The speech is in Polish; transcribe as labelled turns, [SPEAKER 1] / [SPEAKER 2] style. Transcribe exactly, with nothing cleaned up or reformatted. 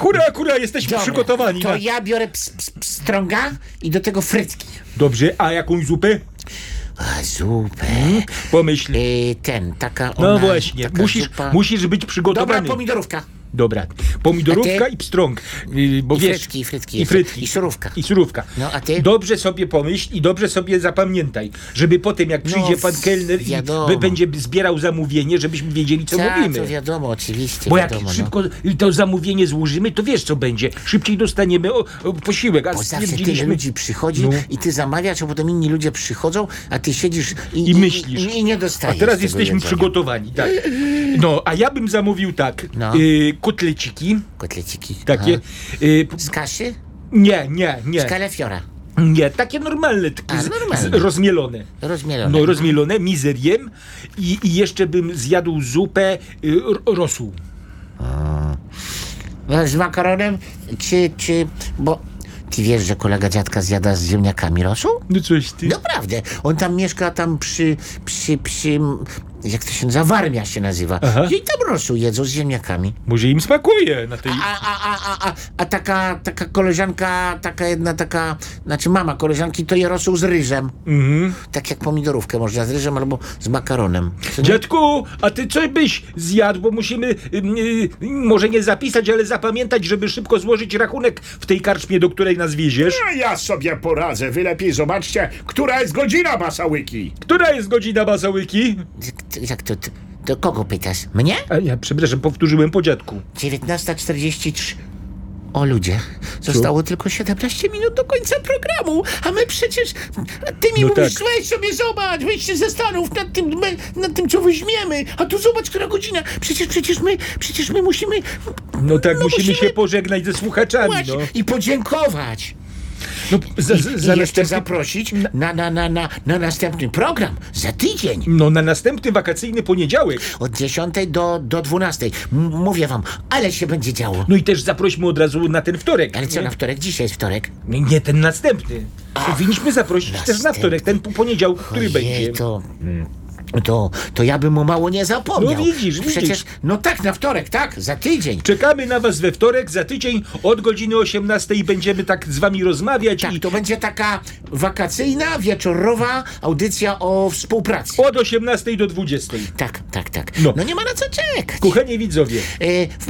[SPEAKER 1] Hurra, hurra, jesteśmy
[SPEAKER 2] Dobra,
[SPEAKER 1] przygotowani.
[SPEAKER 2] To
[SPEAKER 1] Na...
[SPEAKER 2] ja biorę ps, ps, pstrąga i do tego frytki.
[SPEAKER 1] Dobrze, a jakąś zupę?
[SPEAKER 2] A zupę.
[SPEAKER 1] Pomyśl.
[SPEAKER 2] Y, ten, taka
[SPEAKER 1] No
[SPEAKER 2] ona,
[SPEAKER 1] właśnie,
[SPEAKER 2] taka
[SPEAKER 1] musisz,
[SPEAKER 2] zupa.
[SPEAKER 1] musisz być przygotowany.
[SPEAKER 2] Dobra, pomidorówka.
[SPEAKER 1] Dobra, pomidorówka
[SPEAKER 2] A ty?
[SPEAKER 1] i pstrąg, yy, bo
[SPEAKER 2] I
[SPEAKER 1] wiesz...
[SPEAKER 2] frytki, i frytki.
[SPEAKER 1] I frytki.
[SPEAKER 2] I surówka.
[SPEAKER 1] I surówka.
[SPEAKER 2] No, a ty?
[SPEAKER 1] Dobrze sobie pomyśl i dobrze sobie zapamiętaj, żeby potem jak przyjdzie pan kelner i
[SPEAKER 2] wiadomo.
[SPEAKER 1] b- będzie zbierał zamówienie, żebyśmy wiedzieli, co
[SPEAKER 2] Tak,
[SPEAKER 1] mówimy.
[SPEAKER 2] to wiadomo, oczywiście,
[SPEAKER 1] Bo jak
[SPEAKER 2] wiadomo, no.
[SPEAKER 1] szybko to zamówienie złożymy, to wiesz, co będzie. Szybciej dostaniemy o, o posiłek, a
[SPEAKER 2] Bo zawsze tyle
[SPEAKER 1] stwierdziliśmy...
[SPEAKER 2] ludzi przychodzi
[SPEAKER 1] No.
[SPEAKER 2] i ty zamawiasz, a potem inni ludzie przychodzą, a ty siedzisz i,
[SPEAKER 1] I myślisz.
[SPEAKER 2] i, i nie dostajesz
[SPEAKER 1] A teraz
[SPEAKER 2] tego
[SPEAKER 1] jesteśmy
[SPEAKER 2] jedzenia.
[SPEAKER 1] przygotowani, tak. No, a ja bym zamówił tak,
[SPEAKER 2] No.
[SPEAKER 1] y, kotleciki,
[SPEAKER 2] Kotleciki.
[SPEAKER 1] takie...
[SPEAKER 2] Aha.
[SPEAKER 1] Y,
[SPEAKER 2] Z kaszy?
[SPEAKER 1] nie, nie, nie.
[SPEAKER 2] Z kalefiora.
[SPEAKER 1] Nie, takie normalne, t-
[SPEAKER 2] A,
[SPEAKER 1] z,
[SPEAKER 2] normalne.
[SPEAKER 1] z, rozmielone.
[SPEAKER 2] Rozmielone.
[SPEAKER 1] No, rozmielone, mizeriem i, i jeszcze bym zjadł zupę y, r- rosół.
[SPEAKER 2] No, z makaronem, czy, czy, bo ty wiesz, że kolega dziadka zjada z ziemniakami rosół?
[SPEAKER 1] No coś ty.
[SPEAKER 2] Naprawdę. On tam mieszka tam przy, przy, przy, jak to się nazywa, Warmia się nazywa.
[SPEAKER 1] Aha.
[SPEAKER 2] I tam rosół jedzą z ziemniakami.
[SPEAKER 1] Może im smakuje na tej...
[SPEAKER 2] A, a, a, a, a, a taka, taka koleżanka, taka jedna taka, znaczy mama koleżanki, to je rosół z ryżem.
[SPEAKER 1] Mhm.
[SPEAKER 2] Tak jak pomidorówkę można z ryżem albo z makaronem. Co nie?
[SPEAKER 1] Dziadku, a ty co byś zjadł, bo musimy y, y, może nie zapisać, ale zapamiętać, żeby szybko złożyć rachunek w tej karczmie, do której nas wieziesz.
[SPEAKER 3] A ja sobie poradzę. Wy lepiej zobaczcie, która jest godzina, masałyki.
[SPEAKER 1] Która jest godzina bazałyki?
[SPEAKER 2] Jak- Jak to, to, to kogo pytasz? Mnie?
[SPEAKER 1] A ja, przepraszam, powtórzyłem po dziadku.
[SPEAKER 2] dziewiętnasta czterdzieści trzy. O ludzie, zostało tylko siedemnaście minut do końca programu, a my przecież, ty mi
[SPEAKER 1] No
[SPEAKER 2] mówisz,
[SPEAKER 1] tak.
[SPEAKER 2] weź sobie zobacz, weź się zastanów nad tym, my- nad tym, co weźmiemy, a tu zobacz, która godzina, przecież, przecież my, przecież my musimy,
[SPEAKER 1] No tak,
[SPEAKER 2] no
[SPEAKER 1] musimy,
[SPEAKER 2] musimy
[SPEAKER 1] się pożegnać ze słuchaczami,
[SPEAKER 2] właśnie
[SPEAKER 1] no.
[SPEAKER 2] i podziękować.
[SPEAKER 1] no za,
[SPEAKER 2] I,
[SPEAKER 1] za,
[SPEAKER 2] i
[SPEAKER 1] za
[SPEAKER 2] jeszcze
[SPEAKER 1] następny-
[SPEAKER 2] zaprosić na, na, na, na, na następny program, za tydzień.
[SPEAKER 1] No na następny wakacyjny poniedziałek.
[SPEAKER 2] Od dziesiątej do, do dwunastej. M- Mówię wam, ale się będzie działo.
[SPEAKER 1] No i też zaprośmy od razu na ten wtorek.
[SPEAKER 2] Ale co,
[SPEAKER 1] nie?
[SPEAKER 2] na wtorek? Dzisiaj jest wtorek.
[SPEAKER 1] Nie, nie ten następny. Powinniśmy zaprosić też na
[SPEAKER 2] następny.
[SPEAKER 1] wtorek, ten po- poniedziałek, który
[SPEAKER 2] Ojej,
[SPEAKER 1] będzie.
[SPEAKER 2] to, to, to ja bym mu mało nie zapomniał.
[SPEAKER 1] No widzisz, widzisz.
[SPEAKER 2] Przecież, no tak, na wtorek, tak, za tydzień.
[SPEAKER 1] Czekamy na was we wtorek, za tydzień od godziny osiemnastej będziemy tak z wami rozmawiać
[SPEAKER 2] Tak,
[SPEAKER 1] i
[SPEAKER 2] to będzie taka wakacyjna, wieczorowa audycja o współpracy.
[SPEAKER 1] od osiemnastej do dwudziestej.
[SPEAKER 2] Tak, tak, tak.
[SPEAKER 1] No.
[SPEAKER 2] No nie ma na co czekać.
[SPEAKER 1] Kochani widzowie,
[SPEAKER 2] E, w